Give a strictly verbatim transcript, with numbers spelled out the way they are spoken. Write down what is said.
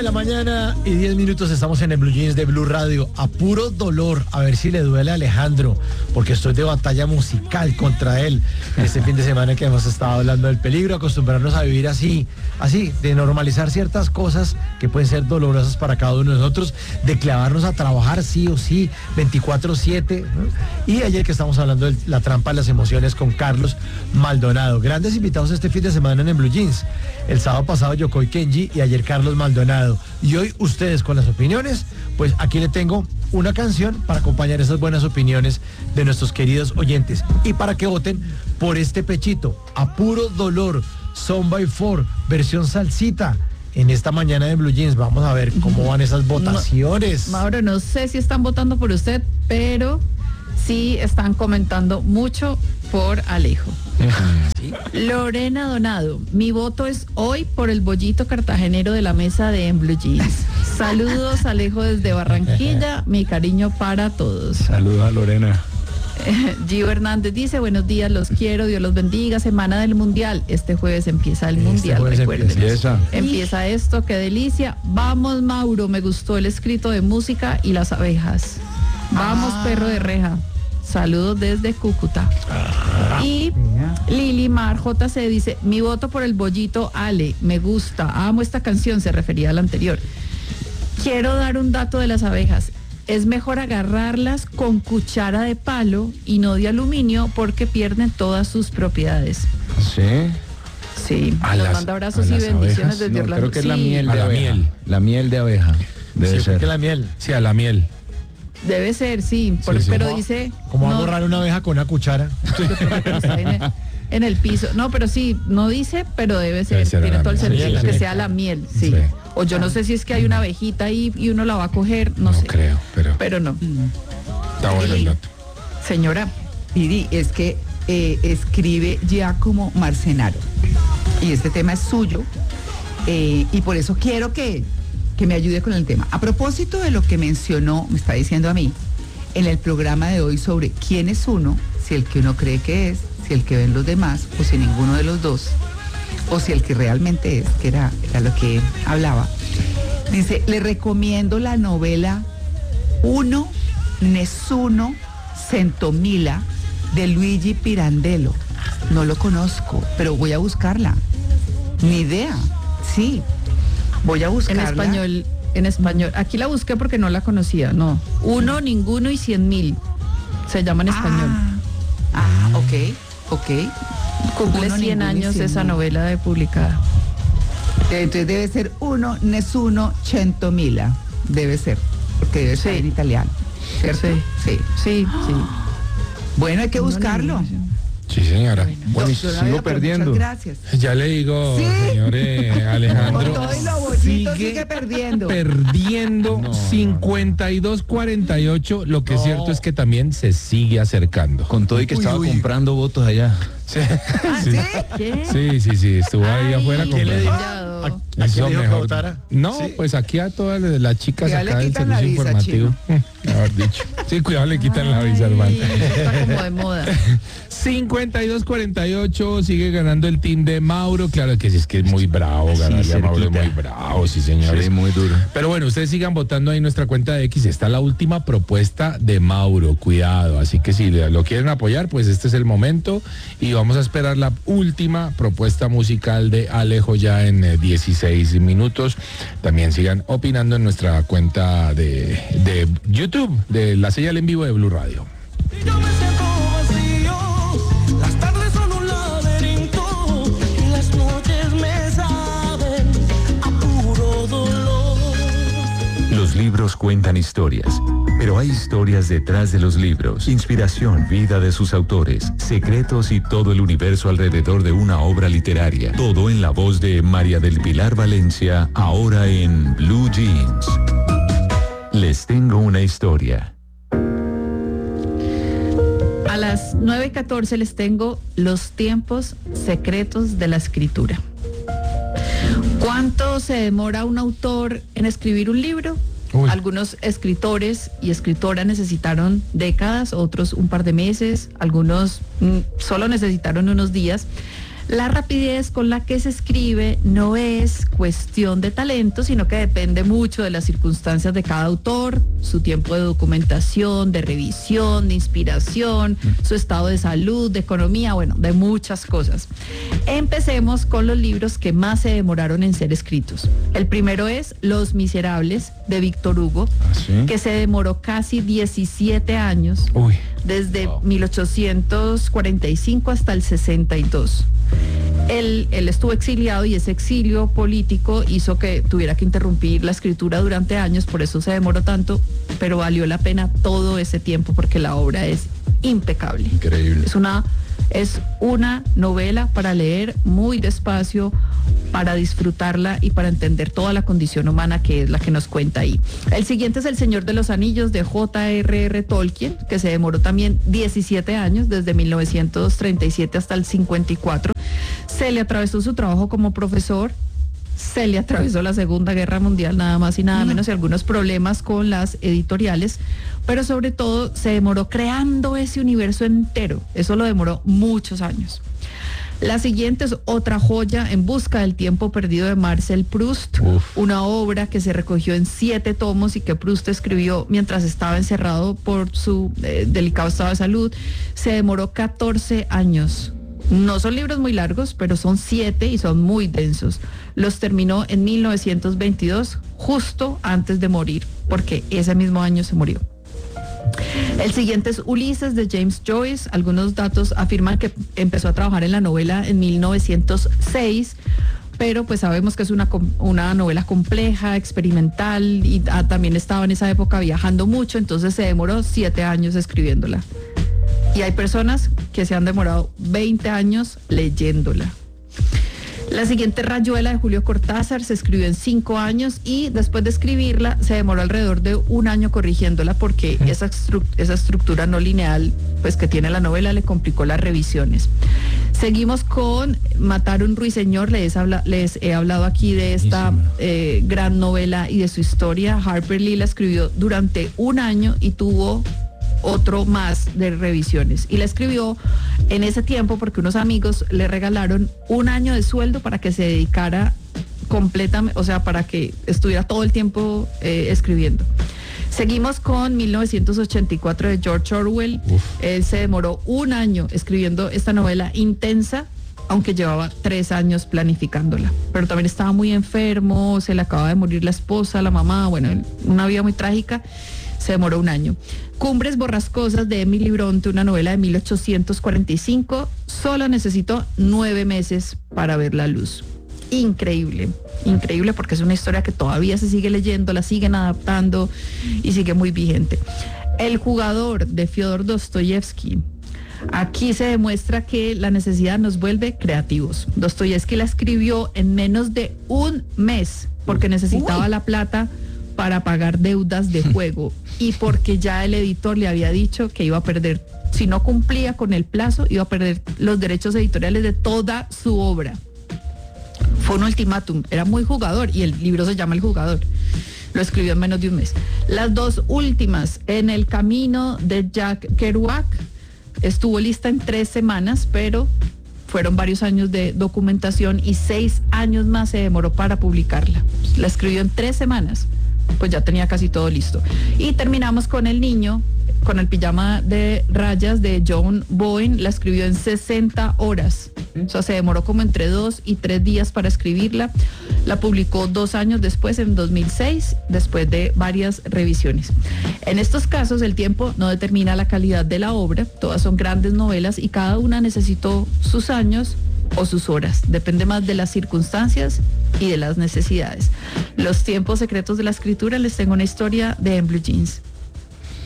de la mañana y diez minutos estamos en el Blue Jeans de Blue Radio. A puro dolor, a ver si le duele a Alejandro, porque estoy de batalla musical contra él. Este fin de semana que hemos estado hablando del peligro, acostumbrarnos a vivir así, así, de normalizar ciertas cosas que pueden ser dolorosas para cada uno de nosotros, de clavarnos a trabajar sí o sí, veinticuatro siete, ¿no? Y ayer que estamos hablando de la trampa de las emociones con Carlos Maldonado. Grandes invitados este fin de semana en el Blue Jeans. El sábado pasado Yokoi Kenji y ayer Carlos Maldonado. Y hoy ustedes con las opiniones, pues aquí le tengo una canción para acompañar esas buenas opiniones de nuestros queridos oyentes. Y para que voten por este pechito, A Puro Dolor, Son by Four, versión salsita. En esta mañana de Blue Jeans vamos a ver cómo van esas votaciones. No, Mauro, no sé si están votando por usted, pero sí están comentando mucho por Alejo. ¿Sí? Lorena Donado, mi voto es hoy por el bollito cartagenero de la mesa de En Blue Jeans. Saludos, Alejo, desde Barranquilla, mi cariño para todos. Saludos a Lorena. Gio Hernández dice, buenos días, los quiero, Dios los bendiga, semana del Mundial. Este jueves empieza el este Mundial, recuerden. Empieza. Empieza esto, qué delicia. Vamos, Mauro, me gustó el escrito de música y las abejas. Vamos, ah. perro de reja. Saludos desde Cúcuta. Ah. Y Lili Mar J C dice, mi voto por el bollito Ale, me gusta, amo esta canción, se refería a la anterior. Quiero dar un dato de las abejas. Es mejor agarrarlas con cuchara de palo y no de aluminio porque pierden todas sus propiedades. ¿Sí? Sí, a nos las, manda abrazos y bendiciones abejas, desde no, Orlando. Creo que es sí. la miel de a la abeja. miel. La miel de abeja. Debe sí, ser. que la miel. Sí, a la miel. Debe ser, sí, por, sí, sí. Pero ¿Cómo, dice... ¿Cómo no, va a borrar una abeja con una cuchara? Está en, el, en el piso. No, pero sí, no dice, pero debe ser. Debe ser tiene todo el sentido, sí, que sea la miel, sí. sí. O yo no sé si es que hay una abejita ahí y uno la va a coger, no, no sé. No creo, pero... Pero no. Está bueno el dato. Señora. Piri, es que eh, escribe Giacomo Marcenaro. Y este tema es suyo. Eh, y por eso quiero que... que me ayude con el tema. A propósito de lo que mencionó, me está diciendo a mí, en el programa de hoy sobre quién es uno, si el que uno cree que es, si el que ven los demás, o si ninguno de los dos, o si el que realmente es, que era, era lo que hablaba. Dice, le recomiendo la novela Uno, Nessuno, Centomila, de Luigi Pirandello. No lo conozco, pero voy a buscarla. Ni idea. Sí. Voy a buscarla. En español, en español. Aquí la busqué porque no la conocía, no. Uno, ninguno y cien mil. Se llama en español. Ah, ah ok, ok. Cumple uno, cien años esa mil. Novela de publicada. Entonces debe ser uno, Nessuno, Centomila. Debe ser, porque debe ser sí. en italiano. ¿Cierto? Sí, sí, sí. sí. Bueno, hay que uno, buscarlo. Ninguno. Sí, señora. Bueno, bueno y sigo Vega, perdiendo. Gracias. Ya le digo, ¿sí? Señor eh, Alejandro. Con todo y lo bonito, sigue, sigue perdiendo. Perdiendo no, cincuenta y dos cuarenta y ocho. Lo que no. es cierto es que también se sigue acercando. Con todo y que uy, estaba uy. comprando votos allá. Sí. ¿Ah, sí? ¿Qué? Sí, sí, sí. Estuvo ahí Ay, afuera comprando. ¿A, ¿A quién dijo que votara? No, ¿sí? Pues aquí a todas las chicas cuidado acá del servicio visa, informativo. Haber dicho. Sí, cuidado, le quitan la visa, hermano. Está como de moda. cincuenta y dos cuarenta y ocho, sigue ganando el team de Mauro. Claro que sí, es que es muy bravo ganarle sí, a Mauro, es muy bravo, sí, señores. Sí, muy duro. Pero bueno, ustedes sigan votando ahí en nuestra cuenta de X. Está la última propuesta de Mauro, cuidado. Así que si lo quieren apoyar, pues este es el momento. Y vamos a esperar la última propuesta musical de Alejo ya en eh, dieciséis minutos. También sigan opinando en nuestra cuenta de, de YouTube, de la señal en vivo de Blue Radio. Yo me siento vacío, las tardes son un laberinto y las noches me saben a puro dolor. Los libros cuentan historias, pero hay historias detrás de los libros, inspiración, vida de sus autores, secretos y todo el universo alrededor de una obra literaria. Todo en la voz de María del Pilar Valencia, ahora en Blue Jeans. Les tengo una historia. A las nueve y catorce les tengo los tiempos secretos de la escritura. ¿Cuánto se demora un autor en escribir un libro? Uy. Algunos escritores y escritoras necesitaron décadas, otros un par de meses, algunos mm, solo necesitaron unos días. La rapidez con la que se escribe no es cuestión de talento, sino que depende mucho de las circunstancias de cada autor, su tiempo de documentación, de revisión, de inspiración, su estado de salud, de economía, bueno, de muchas cosas. Empecemos con los libros que más se demoraron en ser escritos. El primero es Los Miserables, de Víctor Hugo, ¿Ah, sí? que se demoró casi diecisiete años, Uy. desde Wow. mil ochocientos cuarenta y cinco hasta el sesenta y dos. Él, él estuvo exiliado y ese exilio político hizo que tuviera que interrumpir la escritura durante años, por eso se demoró tanto, pero valió la pena todo ese tiempo porque la obra es impecable. Increíble. Es una, es una novela para leer muy despacio, para disfrutarla y para entender toda la condición humana que es la que nos cuenta ahí. El siguiente es El Señor de los Anillos, de J R R Tolkien, que se demoró también diecisiete años, desde mil novecientos treinta y siete hasta el cincuenta y cuatro. Se le atravesó su trabajo como profesor, se le atravesó la Segunda Guerra Mundial, nada más y nada menos, y algunos problemas con las editoriales, pero sobre todo se demoró creando ese universo entero. Eso lo demoró muchos años. La siguiente es otra joya, En busca del tiempo perdido, de Marcel Proust, Uf. una obra que se recogió en siete tomos y que Proust escribió mientras estaba encerrado por su eh, delicado estado de salud. Se demoró catorce años. No son libros muy largos, pero son siete y son muy densos. Los terminó en mil novecientos veintidós, justo antes de morir, porque ese mismo año se murió. El siguiente es Ulises, de James Joyce. Algunos datos afirman que empezó a trabajar en la novela en mil novecientos seis, pero pues sabemos que es una, una novela compleja, experimental, y ah, también estaba en esa época viajando mucho, entonces se demoró siete años escribiéndola. Y hay personas que se han demorado veinte años leyéndola. La siguiente, Rayuela, de Julio Cortázar, se escribió en cinco años y después de escribirla se demoró alrededor de un año corrigiéndola porque esa, estru- esa estructura no lineal pues que tiene la novela le complicó las revisiones. Seguimos con Matar a un ruiseñor. Les, habla, les he hablado aquí de esta eh, gran novela y de su historia. Harper Lee la escribió durante un año y tuvo otro más de revisiones, y la escribió en ese tiempo porque unos amigos le regalaron un año de sueldo para que se dedicara completamente, o sea, para que estuviera todo el tiempo eh, escribiendo. Seguimos con mil novecientos ochenta y cuatro, de George Orwell. Uf. Él se demoró un año escribiendo esta novela intensa, aunque llevaba tres años planificándola, pero también estaba muy enfermo, se le acaba de morir la esposa, la mamá, bueno, una vida muy trágica. Se demoró un año. Cumbres borrascosas, de Emily Bronte, una novela de mil ochocientos cuarenta y cinco, solo necesitó nueve meses para ver la luz. Increíble, increíble, porque es una historia que todavía se sigue leyendo, la siguen adaptando y sigue muy vigente. El Jugador, de Fyodor Dostoyevsky. Aquí se demuestra que la necesidad nos vuelve creativos. Dostoyevsky la escribió en menos de un mes porque necesitaba Uy. la plata para pagar deudas de juego y porque ya el editor le había dicho que iba a perder, si no cumplía con el plazo, iba a perder los derechos editoriales de toda su obra. Fue un ultimátum, era muy jugador y el libro se llama El Jugador. Lo escribió en menos de un mes. Las dos últimas, En el camino, de Jack Kerouac, estuvo lista en tres semanas, pero fueron varios años de documentación y seis años más se demoró para publicarla. La escribió en tres semanas. Pues ya tenía casi todo listo. Y terminamos con El Niño, con el pijama de rayas, de John Boyne. La escribió en sesenta horas. O sea, se demoró como entre dos y tres días para escribirla. La publicó dos años después, en dos mil seis, después de varias revisiones. En estos casos, el tiempo no determina la calidad de la obra. Todas son grandes novelas y cada una necesitó sus años o sus horas. Depende más de las circunstancias y de las necesidades. Los tiempos secretos de la escritura, les tengo una historia de En Blue Jeans.